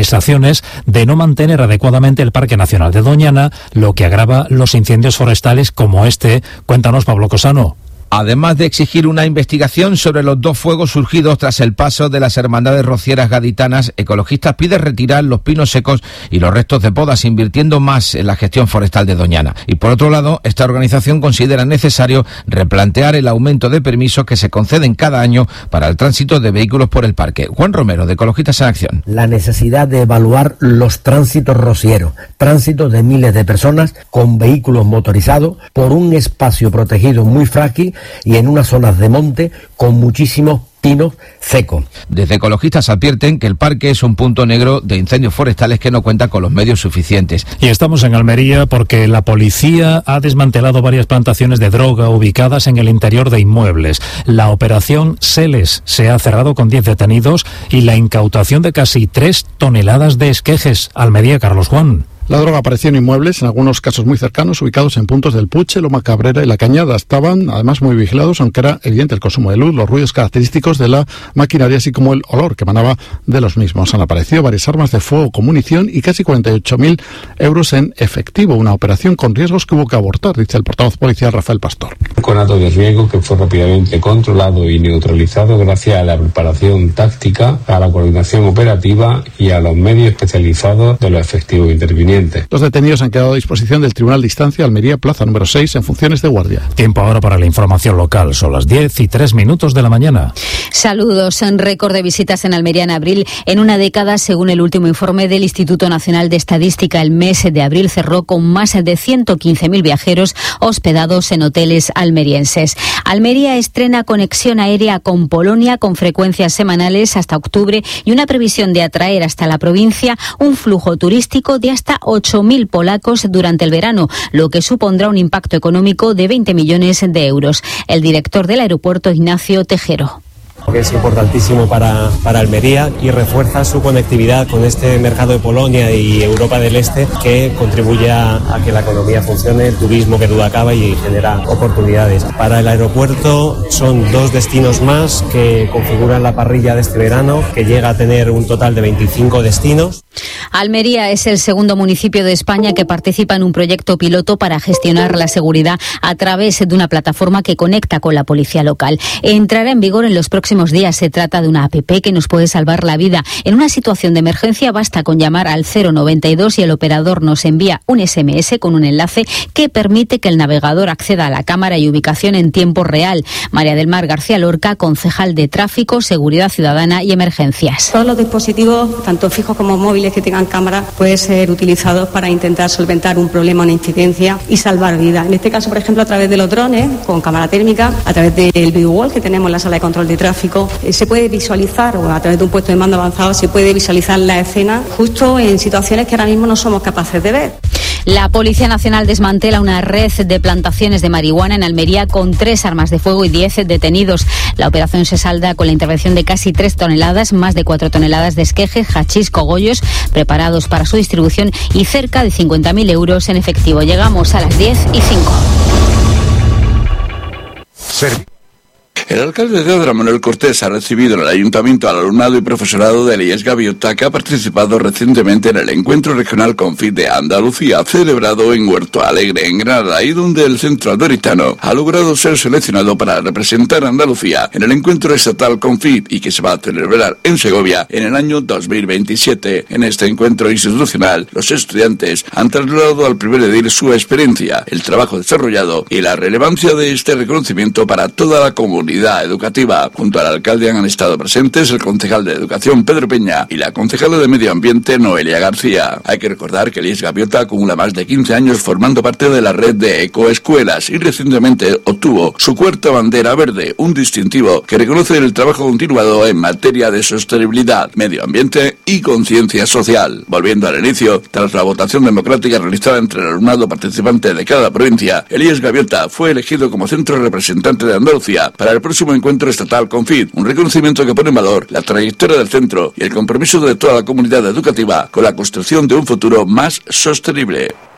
administraciones de no mantener adecuadamente el Parque Nacional de Doñana, lo que agrava los incendios forestales como este. Cuéntanos, Pablo Cosano. Además de exigir una investigación sobre los 2 fuegos surgidos tras el paso de las hermandades rocieras gaditanas, ecologistas piden retirar los pinos secos y los restos de podas, invirtiendo más en la gestión forestal de Doñana. Y por otro lado, esta organización considera necesario replantear el aumento de permisos que se conceden cada año para el tránsito de vehículos por el parque. Juan Romero, de Ecologistas en Acción. La necesidad de evaluar los tránsitos rocieros, tránsitos de miles de personas con vehículos motorizados por un espacio protegido muy frágil y en unas zonas de monte con muchísimos pinos secos. Desde ecologistas advierten que el parque es un punto negro de incendios forestales que no cuenta con los medios suficientes. Y estamos en Almería porque la policía ha desmantelado varias plantaciones de droga ubicadas en el interior de inmuebles. La operación Seles se ha cerrado con 10 detenidos y la incautación de casi 3 toneladas de esquejes. Almería, Carlos Juan. La droga apareció en inmuebles, en algunos casos muy cercanos, ubicados en puntos del Puche, Loma Cabrera y La Cañada. Estaban además muy vigilados, aunque era evidente el consumo de luz, los ruidos característicos de la maquinaria, así como el olor que emanaba de los mismos. Han aparecido varias armas de fuego con munición y casi 48.000 euros en efectivo. Una operación con riesgos que hubo que abortar, dice el portavoz policial Rafael Pastor. Un conato de riesgo que fue rápidamente controlado y neutralizado gracias a la preparación táctica, a la coordinación operativa y a los medios especializados de los efectivos intervinientes. Los detenidos han quedado a disposición del Tribunal de Instancia Almería, plaza número 6, en funciones de guardia. Tiempo ahora para la información local. Son las 10:03 de la mañana. Saludos. En récord de visitas en Almería en abril en una década, según el último informe del Instituto Nacional de Estadística. El mes de abril cerró con más de 115.000 viajeros hospedados en hoteles almerienses. Almería estrena conexión aérea con Polonia con frecuencias semanales hasta octubre y una previsión de atraer hasta la provincia un flujo turístico de hasta 8.000 polacos durante el verano, lo que supondrá un impacto económico de 20 millones de euros. El director del aeropuerto, Ignacio Tejero. Que es importantísimo para Almería y refuerza su conectividad con este mercado de Polonia y Europa del Este, que contribuye a que la economía funcione, el turismo que duda acaba y genera oportunidades. Para el aeropuerto son 2 destinos más que configuran la parrilla de este verano, que llega a tener un total de 25 destinos. Almería es el segundo municipio de España que participa en un proyecto piloto para gestionar la seguridad a través de una plataforma que conecta con la policía local. Entrará en vigor en los próximos días. Se trata de una app que nos puede salvar la vida. En una situación de emergencia basta con llamar al 092 y el operador nos envía un SMS con un enlace que permite que el navegador acceda a la cámara y ubicación en tiempo real. María del Mar García Lorca, concejal de Tráfico, Seguridad Ciudadana y Emergencias. Todos los dispositivos, tanto fijos como móviles que tengan cámara, pueden ser utilizados para intentar solventar un problema, una incidencia y salvar vidas. En este caso, por ejemplo, a través de los drones con cámara térmica, a través del video wall que tenemos en la sala de control de tráfico, se puede visualizar, o a través de un puesto de mando avanzado, se puede visualizar la escena justo en situaciones que ahora mismo no somos capaces de ver. La Policía Nacional desmantela una red de plantaciones de marihuana en Almería con 3 armas de fuego y 10 detenidos. La operación se salda con la intervención de casi 3 toneladas, más de 4 toneladas de esquejes, hachís, cogollos preparados para su distribución y cerca de 50.000 euros en efectivo. Llegamos a las 10:05. El alcalde de Odra, Manuel Cortés, ha recibido en el ayuntamiento al alumnado y profesorado de IES Gaviota, que ha participado recientemente en el encuentro regional Confit de Andalucía, celebrado en Huerto Alegre, en Granada, y donde el centro alberitano ha logrado ser seleccionado para representar a Andalucía en el encuentro estatal Confit, y que se va a celebrar en Segovia en el año 2027. En este encuentro institucional, los estudiantes han trasladado al primer edil su experiencia, el trabajo desarrollado y la relevancia de este reconocimiento para toda la comunidad educativa. Junto al alcalde han estado presentes el concejal de Educación, Pedro Peña, y la concejala de Medio Ambiente, Noelia García. Hay que recordar que IES Gaviota acumula más de 15 años formando parte de la red de ecoescuelas y recientemente obtuvo su 4ª bandera verde, un distintivo que reconoce el trabajo continuado en materia de sostenibilidad, medio ambiente y conciencia social. Volviendo al inicio, tras la votación democrática realizada entre el alumnado participante de cada provincia, el IES Gaviota fue elegido como centro representante de Andalucía para el próximo encuentro estatal Confit, un reconocimiento que pone en valor la trayectoria del centro y el compromiso de toda la comunidad educativa con la construcción de un futuro más sostenible.